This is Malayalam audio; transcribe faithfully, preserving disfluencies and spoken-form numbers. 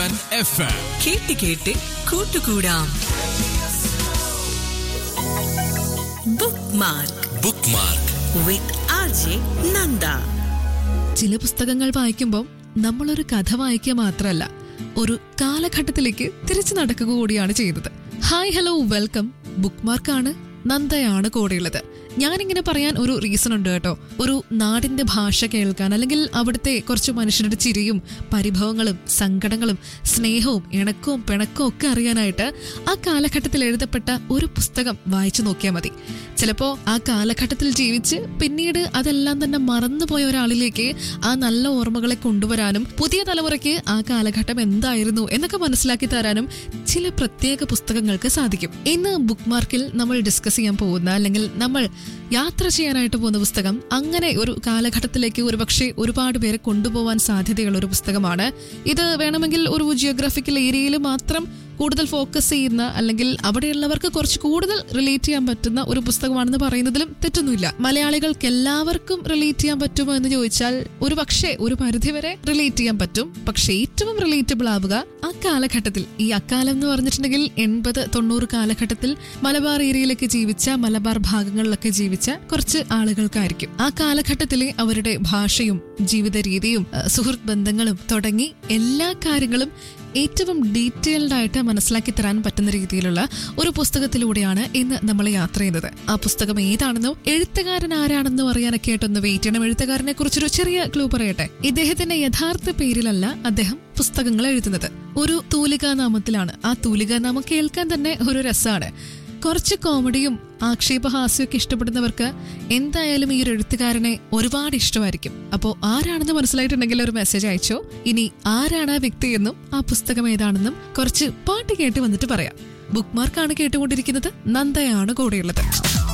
Seven F M. കേട്ട് കേട്ട് കൂട്ടുകൂടാം. Bookmark bookmark with R J Nanda. ചില പുസ്തകങ്ങൾ വായിക്കുമ്പോൾ നമ്മളൊരു കഥ വായിക്കുക മാത്രമല്ല, ഒരു കാലഘട്ടത്തിലേക്ക് തിരിച്ചു നടക്കുക കൂടിയാണ് ചെയ്യുന്നത്. Hi hello welcome. ബുക്ക്മാർക്കാണ്, നന്ദയാണ് കൂടെയുള്ളത്. ഞാനിങ്ങനെ പറയാൻ ഒരു റീസൺ ഉണ്ട് കേട്ടോ. ഒരു നാടിന്റെ ഭാഷ കേൾക്കാൻ, അല്ലെങ്കിൽ അവിടുത്തെ കുറച്ച് മനുഷ്യരുടെ ചിരിയും പരിഭവങ്ങളും സങ്കടങ്ങളും സ്നേഹവും ഇണക്കവും പിണക്കവും ഒക്കെ അറിയാനായിട്ട് ആ കാലഘട്ടത്തിൽ എഴുതപ്പെട്ട ഒരു പുസ്തകം വായിച്ചു നോക്കിയാൽ മതി. ചിലപ്പോ ആ കാലഘട്ടത്തിൽ ജീവിച്ച് പിന്നീട് അതെല്ലാം തന്നെ മറന്നുപോയ ഒരാളിലേക്ക് ആ നല്ല ഓർമ്മകളെ കൊണ്ടുവരാനും പുതിയ തലമുറയ്ക്ക് ആ കാലഘട്ടം എന്തായിരുന്നു എന്നൊക്കെ മനസ്സിലാക്കി തരാനും ചില പ്രത്യേക പുസ്തകങ്ങൾക്ക് സാധിക്കും. ഇന്ന് ബുക്ക്മാർക്കിൽ നമ്മൾ ഡിസ്കസ് ചെയ്യാൻ പോകുന്ന, അല്ലെങ്കിൽ നമ്മൾ യാത്ര ചെയ്യാനായിട്ട് പോകുന്ന പുസ്തകം അങ്ങനെ ഒരു കാലഘട്ടത്തിലേക്ക് ഒരുപക്ഷെ ഒരുപാട് പേരെ കൊണ്ടുപോകാൻ സാധ്യതയുള്ള ഒരു പുസ്തകമാണ്. ഇത് വേണമെങ്കിൽ ഒരു ജിയോഗ്രാഫിക്കൽ ഏരിയയിൽ മാത്രം കൂടുതൽ ഫോക്കസ് ചെയ്യുന്ന, അല്ലെങ്കിൽ അവിടെയുള്ളവർക്ക് കുറച്ച് കൂടുതൽ റിലേറ്റ് ചെയ്യാൻ പറ്റുന്ന ഒരു പുസ്തകമാണെന്ന് പറയുന്നതിലും തെറ്റൊന്നുമില്ല. മലയാളികൾക്ക് എല്ലാവർക്കും റിലേറ്റ് ചെയ്യാൻ പറ്റുമോ എന്ന് ചോദിച്ചാൽ ഒരു പക്ഷേ ഒരു പരിധിവരെ റിലേറ്റ് ചെയ്യാൻ പറ്റും. പക്ഷേ ഏറ്റവും റിലേറ്റബിൾ ആവുക ആ കാലഘട്ടത്തിൽ, ഈ അക്കാലം എന്ന് പറഞ്ഞിട്ടുണ്ടെങ്കിൽ എൺപത് തൊണ്ണൂറ് കാലഘട്ടത്തിൽ മലബാർ ഏരിയയിലൊക്കെ ജീവിച്ച, മലബാർ ഭാഗങ്ങളിലൊക്കെ ജീവിച്ച കുറച്ച് ആളുകൾക്കായിരിക്കും. ആ കാലഘട്ടത്തിലെ അവരുടെ ഭാഷയും ജീവിത രീതിയും സുഹൃത്ത് ബന്ധങ്ങളും തുടങ്ങി എല്ലാ കാര്യങ്ങളും ഏറ്റവും ഡീറ്റെയിൽഡ് ആയിട്ട് മനസ്സിലാക്കി തരാൻ പറ്റുന്ന രീതിയിലുള്ള ഒരു പുസ്തകത്തിലൂടെയാണ് ഇന്ന് നമ്മൾ യാത്ര ചെയ്യുന്നത്. ആ പുസ്തകം ഏതാണെന്നോ എഴുത്തുകാരൻ ആരാണെന്നോ അറിയാനൊക്കെ ആയിട്ടൊന്ന് വെയിറ്റ് ചെയ്യണം. എഴുത്തുകാരനെ കുറിച്ചൊരു ചെറിയ ക്ലൂ പറയട്ടെ. ഇദ്ദേഹത്തിന്റെ യഥാർത്ഥ പേരിലല്ല അദ്ദേഹം പുസ്തകങ്ങൾ എഴുതുന്നത്. ഒരു തൂലികാനാമത്തിലാണ്. ആ തൂലികാനാമം കേൾക്കാൻ തന്നെ ഒരു രസമാണ്. കുറച്ച് കോമഡിയും ആക്ഷേപഹാസ്യമൊക്കെ ഇഷ്ടപ്പെടുന്നവർക്ക് എന്തായാലും ഈ ഒരു എഴുത്തുകാരനെ ഒരുപാട് ഇഷ്ടമായിരിക്കും. അപ്പോൾ ആരാണെന്ന് മനസ്സിലായിട്ടുണ്ടെങ്കിൽ ഒരു മെസ്സേജ് അയച്ചോ. ഇനി ആരാണ് ആ വ്യക്തി എന്നും ആ പുസ്തകം ഏതാണെന്നും കുറച്ച് പാട്ട് കേട്ട് വന്നിട്ട് പറയാം. ബുക്ക്മാർക്കാണ് കേട്ടുകൊണ്ടിരിക്കുന്നത്. നന്ദയാണ് കൂടെയുള്ളത്.